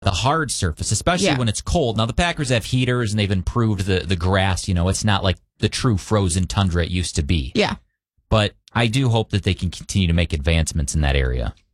the hard surface, especially when it's cold. Now, the Packers have heaters, and they've improved the grass. It's not like the true frozen tundra it used to be. Yeah. But I do hope that they can continue to make advancements in that area.